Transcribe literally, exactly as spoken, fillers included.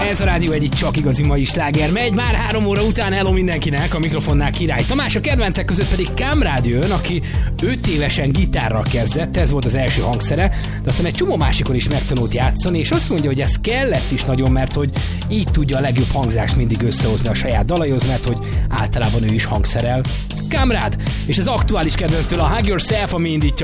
Ez a Rádió egyik csak igazi mai sláger. Megy már három óra után, hello mindenkinek, a mikrofonnál Király Tamás, a kedvencek között pedig Kamrád jön, aki öt évesen gitárral kezdett, ez volt az első hangszere, de aztán egy csomó másikon is megtanult játszani, és azt mondja, hogy ez kellett is nagyon, mert hogy így tudja a legjobb hangzást mindig összehozni a saját dalaihoz, mert hogy általában ő is hangszerel. Kamrád, és az aktuális kedvenctől a Hug Yourself, ami indítja